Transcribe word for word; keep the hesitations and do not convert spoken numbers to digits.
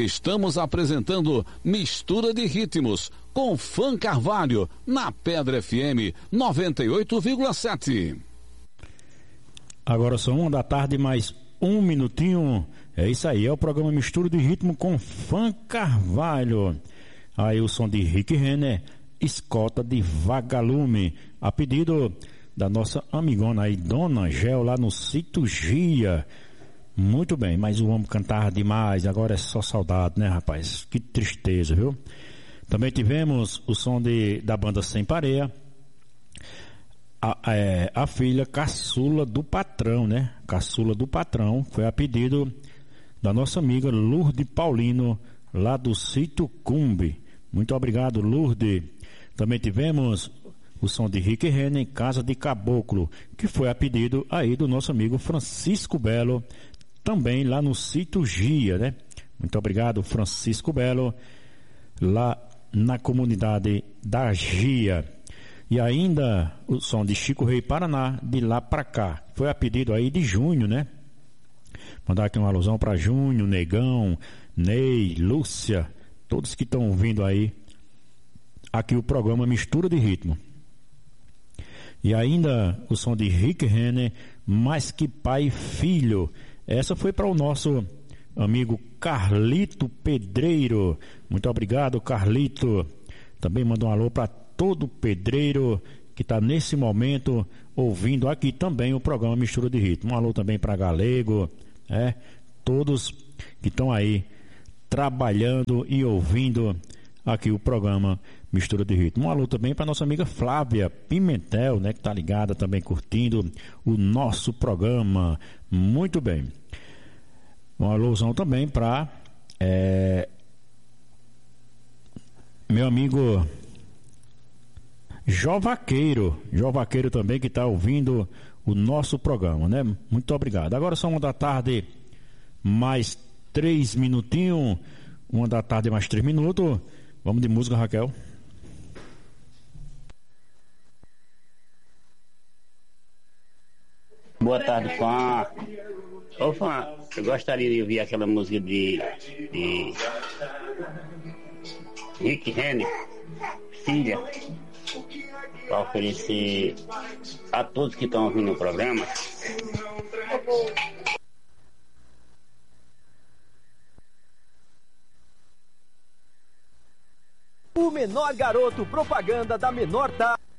Estamos apresentando Mistura de Ritmos com Fã Carvalho na Pedra F M noventa e oito vírgula sete. Agora são uma da tarde, mais um minutinho. É isso aí, é o programa Mistura de Ritmo com Fã Carvalho. Aí o som de Rick Renner, Escota de Vagalume, a pedido da nossa amigona aí, Dona Gel, lá no Sítio Gia. Muito bem, mas o homem cantava demais, agora é só saudade, né, rapaz? Que tristeza, viu? Também tivemos o som de, da banda Sem Pareia, a, é, a filha caçula do patrão, né? Caçula do patrão, foi a pedido da nossa amiga Lourdes Paulino, lá do Sítio Cumbe. Muito obrigado, Lourdes. Também tivemos o som de Rick Renner, Casa de Caboclo, que foi a pedido aí do nosso amigo Francisco Belo, também lá no Sítio Gia, né? Muito obrigado, Francisco Belo, lá na comunidade da Gia. E ainda o som de Chico Rei Paraná, de lá pra cá. Foi a pedido aí de Júnior, né? Mandar aqui uma alusão para Júnior, Negão, Ney, Lúcia, todos que estão ouvindo aí aqui o programa Mistura de Ritmo. E ainda o som de Rick Renner, Mais Que Pai e Filho. Essa foi para o nosso amigo Carlito Pedreiro. Muito obrigado, Carlito. Também manda um alô para todo pedreiro que está nesse momento ouvindo aqui também o programa Mistura de Ritmo. Um alô também para Galego, é, todos que estão aí trabalhando e ouvindo aqui o programa Mistura de Ritmo. Um alô também para nossa amiga Flávia Pimentel, né, que está ligada também curtindo o nosso programa. Muito bem. Um alôzão também para é, meu amigo Jovaqueiro, Jovaqueiro também, que está ouvindo o nosso programa, né? Muito obrigado. Agora são uma da tarde, mais três minutinhos. Uma da tarde, mais três minutos. Vamos de música, Raquel. Boa tarde, fã. Ô, fã, eu gostaria de ouvir aquela música de, de Rick Renner, Filha, para oferecer a todos que estão ouvindo o programa. O menor garoto, propaganda da menor tá.